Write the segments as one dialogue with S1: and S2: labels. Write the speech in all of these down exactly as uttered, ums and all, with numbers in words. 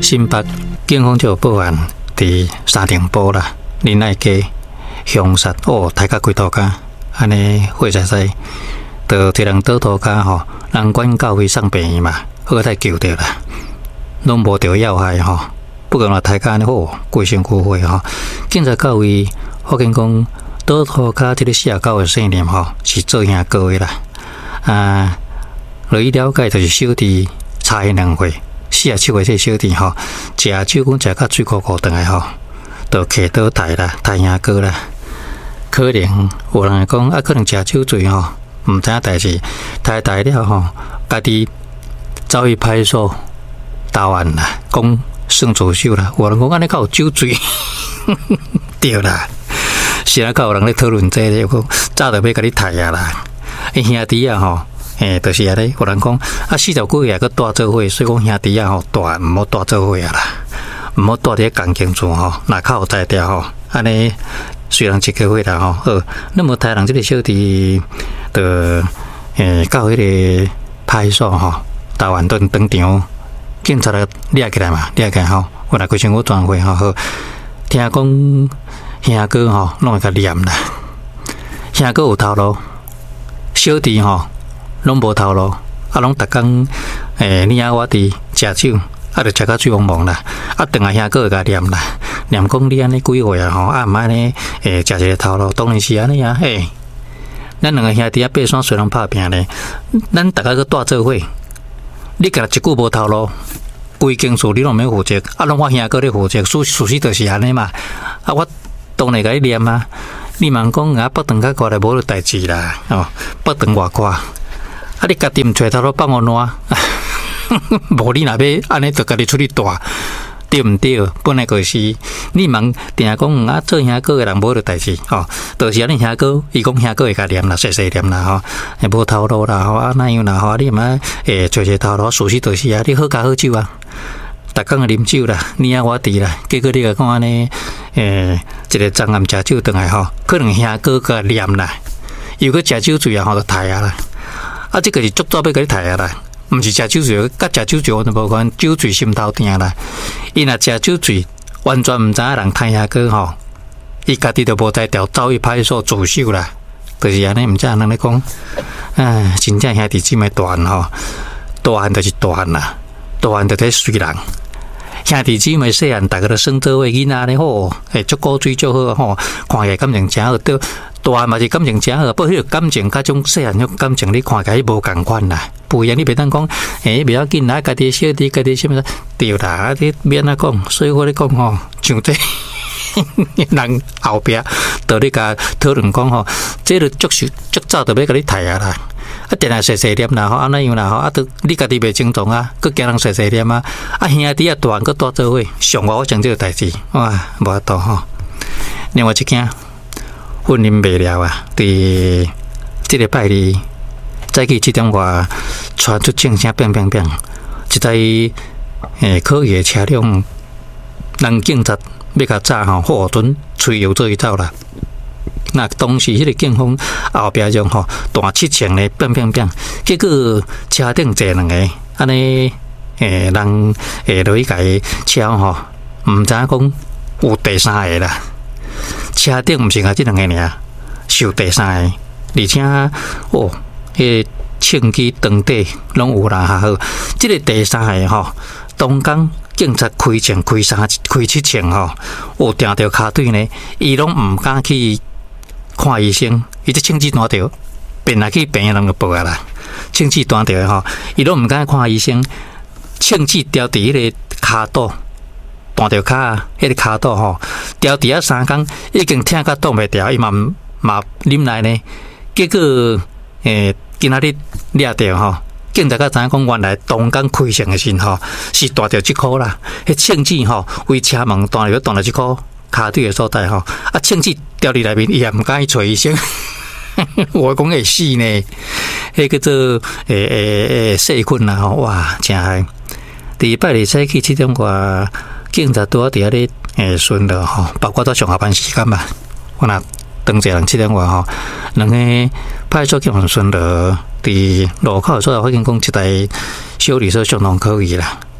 S1: 新北警方就有报案，伫沙丁埔啦、仁爱街凶杀哦，大家几道家，安尼火灾灾，就一人倒涂骹吼，人管教会送病院嘛，好在救着啦，拢无着要害吼。不管话大家安尼好，规身躯血吼，警察到位发现讲倒涂骹即个四十九的青年吼，是做兄哥的啦。啊，落去了解就是小弟差因两岁。四十七岁这小弟吼，食酒讲食到水苦苦顿来吼，就嗑倒台啦，台兄哥啦。可能有人会讲啊，可能食酒醉吼，毋知影代志，台台了吼，家己走去派出所投案啦，讲算自首啦。有人讲安尼较有酒醉，对啦。是啊，较有人咧讨论这个，讲早就要甲你抬啊啦。伊兄弟啊吼。诶，就是安尼，有人讲啊，四十几岁个带做伙，所以讲兄弟啊吼，带毋好带做伙啊啦，毋好带伫感情处吼，若较有才调吼，安尼虽然一个月啦吼，好，那么台人即个小弟的诶，到迄个派出所吼，投案顿当场，警察来抓起来嘛，抓起来吼，我来规身躯转会吼，好，听讲兄哥吼，拢会甲念啦，兄哥有头路，小弟吼。拢无头路，啊，拢逐工诶，你啊我伫食酒，啊，着食到水汪汪啦，啊，等下兄哥会甲念啦，念讲你安尼几岁啊吼，啊，毋安尼诶，食一个头路，当然是安尼啊，嘿，咱两个兄弟啊，爬山虽然拍拼咧，咱逐个去带做伙，你甲一句无头路，规件事你拢免负责，啊，拢我兄哥咧负责，事事实就是安尼嘛，啊，我当然甲你念啊，你茫讲啊，北长甲过来无代志啦，哦，北长外挂。啊！你家己毋找头路放我烂，无你若要安尼，就家己出去带，对毋对？本来就是你茫定下讲啊，做兄哥诶人无着代志吼，就是安尼兄哥，伊讲兄哥会甲念啦，细细念啦吼，诶无头路啦吼，啊哪样啦吼，你毋爱诶找一个头路，事实就是啊，你好加好酒啊，逐工诶啉酒啦，你啊我伫啦，结果你甲讲安尼，诶一个昨暗食酒顿来吼，可能兄哥甲念啦，又搁食酒醉啊，吼就抬啊啦。啊，这个是足早要甲你抬啊啦，毋是食酒醉，甲食酒醉完全无关，酒醉心头疼啦。伊若食酒醉，完全毋知影人抬下去吼，伊家己都无才调，走去派出所自首啦。就是安尼，毋知影人咧讲，唉，真正兄弟姊妹大汉吼，大汉就是大汉啦，大汉就在随人。兄弟姊妹细汉，逐个都生做伙囡仔咧吼，诶，足古锥足好吼，看起来感情真好，对。大汉嘛是感情真好，不过迄个感情甲种细汉迄种感情，你看起来无共款啦，不一样。你袂当讲，诶、欸，袂要紧啦，家己小弟，家己什么对啦，啊，你免啊讲，所以我咧讲吼，像这人后壁，倒咧甲讨论讲吼，这个足是足早就要甲你抬啊啦，啊，定来细细念啦吼，安尼样啦吼，啊，都你家己袂清楚啊，佮惊人细细念啊，啊，兄弟啊，大汉佮大做伙，上我讲这个代志，哇，无法度吼。另外一件。婚姻未了啊！伫即个拜二早起七点外传出枪声，砰砰砰！一台诶可疑车辆，人警察要甲炸吼，火准吹油做伊走啦。那当时迄个警方后壁用吼大七枪咧，砰砰砰！结果车顶坐两个，安尼诶人诶落去甲伊车吼，毋知影讲有第三个啦。车顶毋是甲即两个尔，是有第三个，而且哦，迄个枪支当底拢有啦哈好。即个第三个吼，当工警察开枪开三开七枪吼，有定着骹腿呢，伊拢毋敢去看医生，伊这枪支断着，便来去病院人就报啊啦。枪支断着吼，伊拢毋敢看医生，枪支掉伫迄个骹肚。断着骹，迄个骹肚吼，调伫啊三工，已经疼甲挡袂牢，伊嘛嘛忍耐呢。结果诶，今仔日掠着吼，警察甲知影讲，原来当工开枪的时吼，是断着即箍啦。迄枪支吼，为车门断了，断了即箍骹腿的所在吼，啊枪支掉伫内面，伊也毋敢去找医生。我讲会死呢，迄叫做诶诶诶细菌啦吼，哇，真害！伫拜日早起七点外。警察拄好伫遐咧诶巡逻吼，包括到上下班时间嘛。我若当一人七点外吼，两个派出所警方巡逻伫路口所在发现讲一台小绿色相当可疑啦，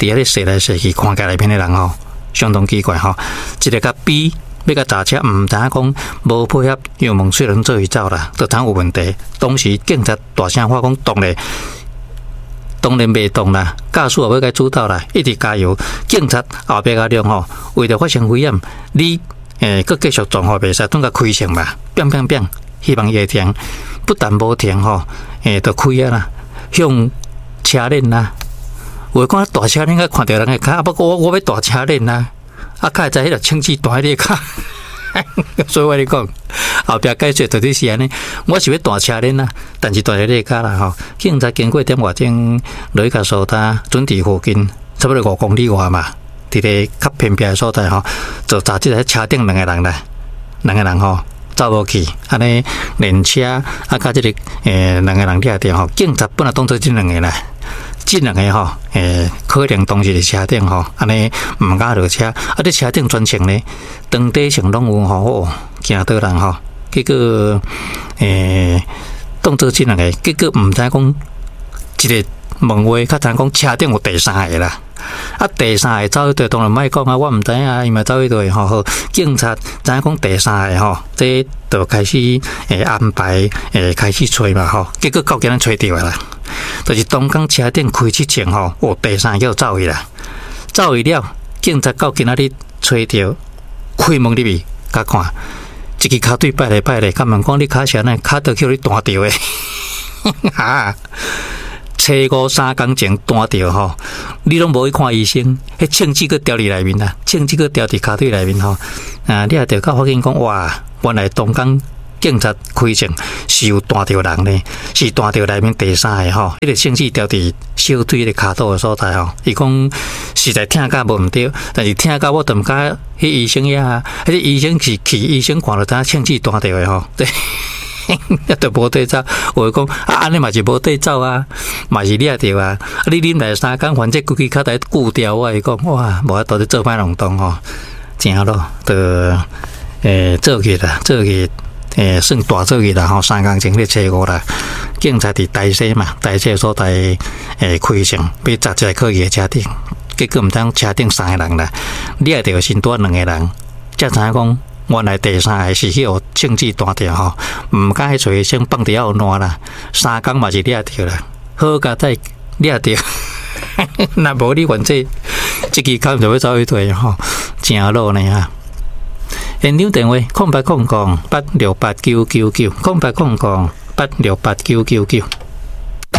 S1: 伫遐咧踅来踅去，看家内面的人吼，相当奇怪吼。一个甲 B 要甲查车，毋知影讲无配合油门吹轮做伊走啦，就当有问题。当时警察大声话讲动咧。当然袂动啦，驾驶也要该主导啦，一直加油。警察后壁阿亮吼，为着发生危险，你诶，佮继续撞吼袂使，总甲开枪吧，砰砰砰，希望伊会停。不但无停吼，诶，就开啊啦，向车链啦。有讲大车链，看到人个卡，不过我我要大车链啦，啊，卡在迄个氢气大迄个卡。所以我咧讲，后壁解说到底是安尼，我是要大车链啦，但是大车链卡啦吼，警察经过点外钟落去甲搜查，准伫附近差不多五公里外嘛，伫个较偏僻的所在吼，就查即个车顶两个人啦，两个人吼走无去，安尼连车啊，甲即个诶两个人掠着吼，警察本来当做即两个啦。即两个吼，诶，可能当时伫车顶吼，安尼毋敢落车，啊，伫车顶全程咧，当底层拢有吼，哦，惊到人吼，结果诶，当做即两个，结果毋知讲一个问话，较知讲车顶有第三个啦，啊，第三个走迄队当然莫讲啊，我毋知影，因为走迄队吼，好，警察知影讲第三个吼，这就开始诶安排诶开始找嘛吼，结果到今日找着啦。就是当讲车顶开七前吼，哦，第三叫走去啦，走去了，警察到今仔日找着，开门入去，甲看，一支骹腿摆来摆来，甲问讲你骹啥呢？骹倒去你断掉诶，哈，初五三工前断掉吼，你拢无去看医生，迄枪支个掉伫内面啦，枪支个掉伫骹腿内面吼，啊，你也着甲发现讲哇，原来当讲。警察开枪是有弹到人呢，是弹到内面第三个吼，迄个枪支掉伫小腿的骹肚的所在吼。伊讲实在听甲无毋对，但是听甲我都毋敢。迄医生呀，迄个医生是去医生看到他枪支弹到的吼，对，一着无对照。我讲啊，安尼嘛是无对照啊，嘛是掠着啊。啊，你啉来三工，反正规矩骹台固掉，我会讲哇，无法度咧做歹弄动吼，正咯，就诶做去啦，做去。诶，算大做去啦吼，三工前咧初五啦，警察伫台西嘛，台西所在诶开枪，被砸一个可疑的车顶，结果毋当车顶三个人啦，掠着先多两个人，才知影讲原来第三个是迄个枪支弹着吼，毋敢去找医生放伫遐有烂啦，三工嘛是掠着啦，好佳在掠着，若无你反正即支工就要走去退吼，正路呢哈。现场电话：空八空空八六八九九九，空八空空八六八九九九。